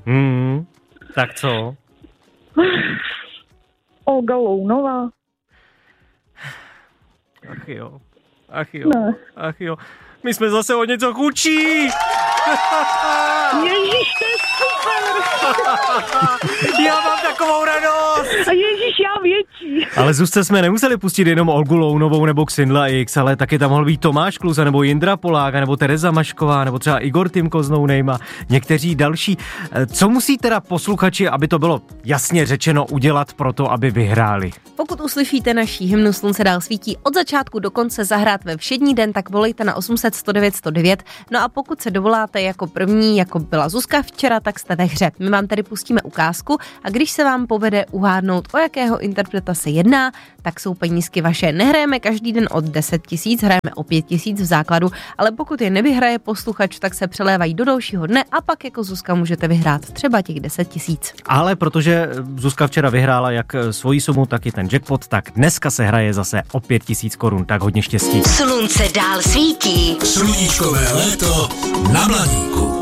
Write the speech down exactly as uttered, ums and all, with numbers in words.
Hmm, tak co? Olga Lounová. Ach jo, ach jo, Ne. ach jo. My jsme zase o něco chudší. Ježíš, to je super. Já mám takovou radost. A Ježíš, já větší. Ale Zuzce jsme nemuseli pustit jenom Olgu Lounovou nebo Xindla X, ale taky tam mohl být Tomáš Kluza nebo Jindra Polák nebo Tereza Mašková nebo třeba Igor Timko z No Name a někteří další. Co musí teda posluchači, aby to bylo jasně řečeno, udělat pro to, aby vyhráli? Pokud uslyšíte naší hymnu Slunce dál svítí od začátku do konce zahrát ve všední den, tak volejte na osm set sto devět sto devět. No a pokud se dovoláte jako první, jako byla Zuzka včera, tak jste ve hře. My vám tady pustíme ukázku a když se vám povede uhádnout, o jakého interpreta se jedná, tak jsou penízky vaše. Nehrajeme každý den od deset tisíc, hrajeme o pět tisíc v základu, ale pokud je nevyhraje posluchač, tak se přelévají do dalšího dne a pak jako Zuzka můžete vyhrát třeba těch deset tisíc. Ale protože Zuzka včera vyhrála jak svoji sumu, tak i ten jackpot, tak dneska se hraje zase o pět tisíc korun, tak hodně štěstí. Slunce dál svítí. Sluníčkové léto na Blaníku.